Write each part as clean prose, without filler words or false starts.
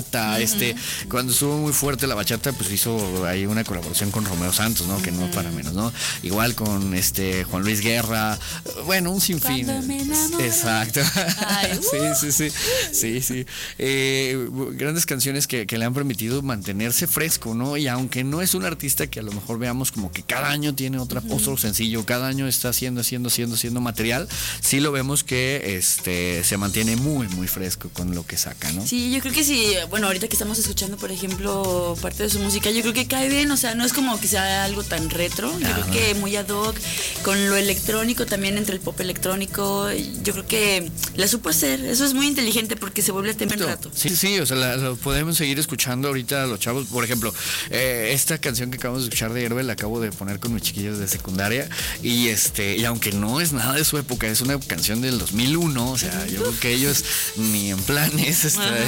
bachata, cuando estuvo muy fuerte la bachata, pues hizo ahí una colaboración con Romeo Santos, ¿no? Que no para menos, ¿no? Igual con Juan Luis Guerra, bueno, un sinfín. Exacto. Ay, sí. Grandes canciones que le han permitido mantenerse fresco, ¿no? Y aunque no es un artista que a lo mejor veamos como que cada año tiene otro sencillo, cada año está haciendo material, sí lo vemos que se mantiene muy, muy fresco con lo que saca, ¿no? Sí, yo creo que sí, bueno, ahorita que estamos escuchando, por ejemplo, parte de su música, yo creo que cae bien, o sea, no es como que sea algo tan retro, yo creo que muy ad hoc, con lo electrónico también, entre el pop electrónico, yo creo que la supo hacer, eso es muy inteligente porque se vuelve a tener rato. Sí, o sea, lo podemos seguir escuchando ahorita los chavos, por ejemplo, esta canción que acabamos de escuchar de Héroe la acabo de poner con mis chiquillos de secundaria y aunque no es nada de su época, es una canción del 2001, o sea, yo creo que ellos ni en planes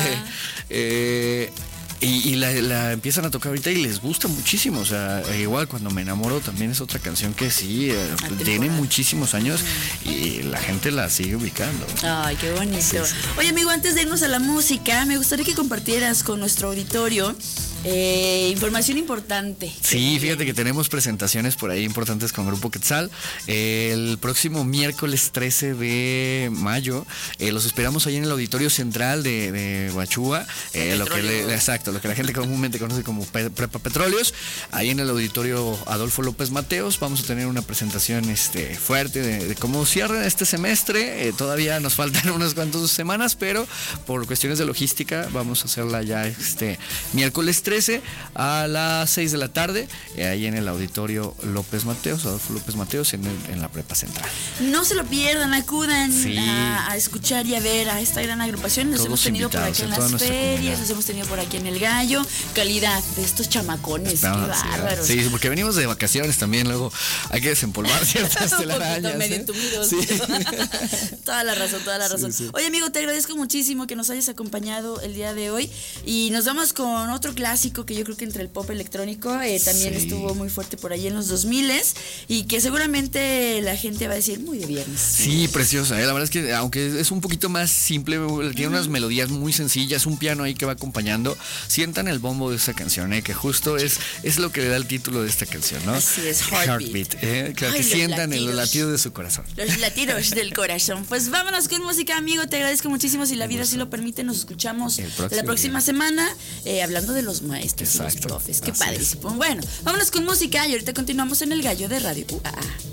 y la empiezan a tocar ahorita y les gusta muchísimo, o sea, igual Cuando me enamoro también es otra canción que sí, tiene muchísimos años y la gente la sigue ubicando. Ay, qué bonito. Sí. Oye, amigo, antes de irnos a la música, me gustaría que compartieras con nuestro auditorio información importante. Sí, fíjate que tenemos presentaciones por ahí importantes con Grupo Quetzal. El próximo miércoles 13 de mayo los esperamos ahí en el Auditorio Central de Huachúa, lo que la gente comúnmente conoce como Prepa Petróleos. Ahí en el Auditorio Adolfo López Mateos vamos a tener una presentación fuerte de cómo cierra este semestre. Todavía nos faltan unas cuantas semanas, pero por cuestiones de logística vamos a hacerla ya miércoles 13 a las 6 de la tarde, ahí en el Auditorio Adolfo López Mateos, en la Prepa Central. No se lo pierdan, acudan a escuchar y a ver a esta gran agrupación. Los hemos tenido por aquí en las ferias, los hemos tenido por aquí en El Gallo. Calidad de estos chamacones, qué bárbaros. Sí, porque venimos de vacaciones también, luego hay que desempolvar ciertas telarañas. Medio entumidos. Sí. Toda la razón. Sí. Oye, amigo, te agradezco muchísimo que nos hayas acompañado el día de hoy y nos vamos con otro clásico que yo creo que entre el pop electrónico también estuvo muy fuerte por ahí en los 2000s y que seguramente la gente va a decir muy de viernes. Sí, preciosa, la verdad es que aunque es un poquito más simple, tiene unas melodías muy sencillas, un piano ahí que va acompañando, sientan el bombo de esta canción, que justo es lo que le da el título de esta canción, ¿no? Así es, Heartbeat. Que sientan los latidos de su corazón. Los latidos del corazón. Pues vámonos con música, amigo, te agradezco muchísimo, si la vida así lo permite, nos escuchamos la próxima semana hablando de los maestros y los profes. Qué padrísimo. Bueno, vámonos con música y ahorita continuamos en El Gallo de Radio UAA.